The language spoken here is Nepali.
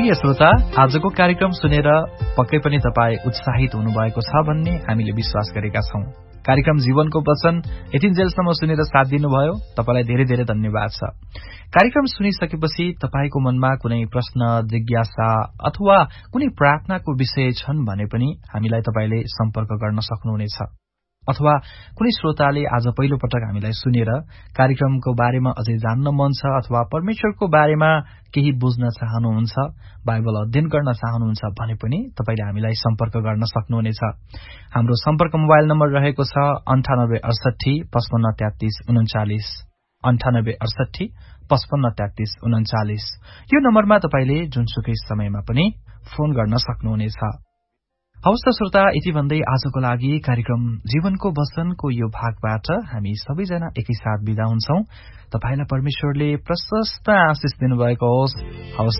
प्रिय श्रोता, आजको कार्यक्रम सुनेर पक्कै पनि तपाई उत्साहित हुनुभएको छ भन्ने हामीले विश्वास गरेका छौं। कार्यक्रम जीवनको वचन यतिन्जेलसम्म सुनेर साथ दिनुभयो, तपाईलाई धेरै धेरै धन्यवाद छ। कार्यक्रम सुनिसकेपछि तपाईको मनमा कुनै प्रश्न, जिज्ञासा अथवा कुनै प्रार्थनाको विषय छन् भने पनि हामीलाई तपाईले सम्पर्क गर्न सक्नुहुनेछ। अथवा कुनै श्रोताले आज पहिलो पटक हामीलाई सुनेर कार्यक्रमको बारेमा अझै जान्न मन छ अथवा परमेश्वरको बारेमा केही बुझ्न चाहनुहुन्छ, बाइबल अध्ययन गर्न चाहनुहुन्छ भने पनि तपाईले हामीलाई सम्पर्क गर्न सक्नुहुनेछ। हाम्रो सम्पर्क मोबाइल नम्बर रहेको छ 9868553339 9868553339। यो नम्बरमा तपाईले जुनसुकै समयमा पनि फोन गर्न सक्नुहुनेछ। हवस् त श्रोता, यति भन्दै आजको लागि कार्यक्रम जीवनको वचनको यो भागबाट हामी सबैजना एकैसाथ बिदा हुन्छौं। तपाईलाई परमेश्वरले प्रशस्त आशिष दिनुभएको होस्। हवस्।